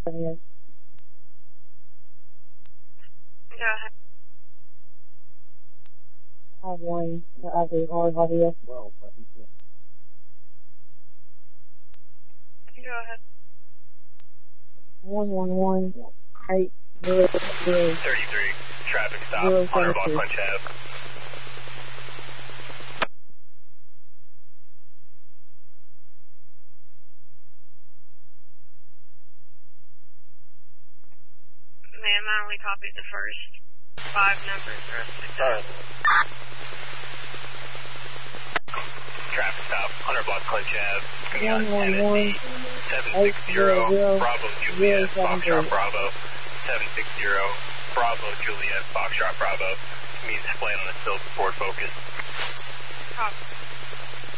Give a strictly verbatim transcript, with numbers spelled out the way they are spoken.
Go ahead. I have one. I have a hard audio. Go ahead. One one one. Height zero zero. Thirty-three. Traffic stop. Zero Hunter Block seventy. Punch Ave. Ma'am, I only copied the first five numbers. The rest of it Alright. Traffic stop. Hunter Block Punch Ave. Coming on One one one. seven Eight six zero zero. zero. Bravo Zero Juliet. seven Foxtrot three. Bravo. seven six zero. Bravo Juliet. Foxtrot Bravo. Means plan on a silk Ford Focus. Copy.